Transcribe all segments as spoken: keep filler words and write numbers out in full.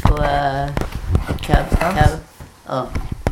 Tua Cab Cab oh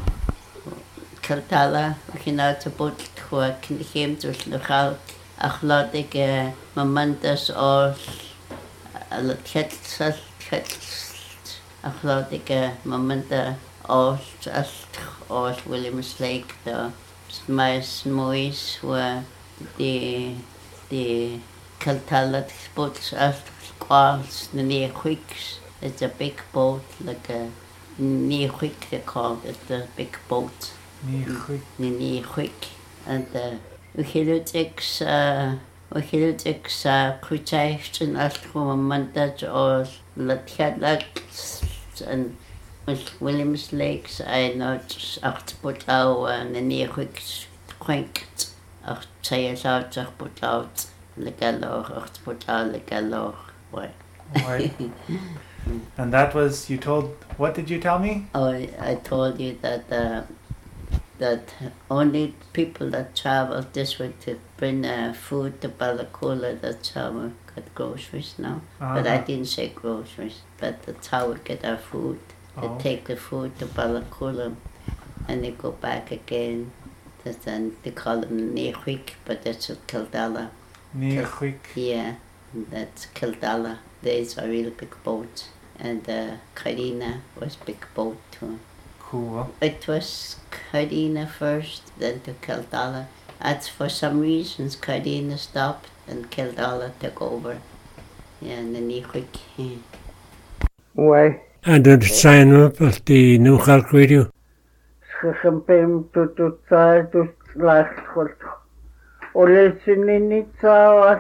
Caltala Kinautabut Tua Kinhim to Luchal Achladig Mamandas or Alketsal Kets Achladig Mamanda or or Williams Lake the my Mois were the the Caltala boats as squalls the near quicks. It's a big boat, like a near quick they call it, the big boat. Near quick. Near quick. And uh we had ex uh we had ex uh quotation as from a mandate or Latchat and with Williams Lakes I know acht put out and near quick quanked acht say it out put out the galore acht put out the galore. What? Right. And that was, you told, what did you tell me? Oh, I, I told you that uh, that only people that travel this way to bring uh, food to Balakola, that's how we get groceries now. Uh-huh. But I didn't say groceries, but that's how we get our food. They oh. take the food to Balakola and they go back again. Then they call them Nehuik, but that's Kildala. Nehuik? Yeah, that's Kildala. These are real big boats. And uh, Carina was big boat too. Cool. It was Carina first, then to Kildala. That's for some reasons Carina stopped and Kildala took over. Yeah, and then Nehuik. Yeah. Why? And did sign up at the New York Radio? Schampem to to try to last for or listening it out.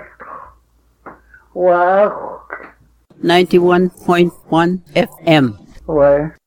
Wow. ninety-one point one F M. Why?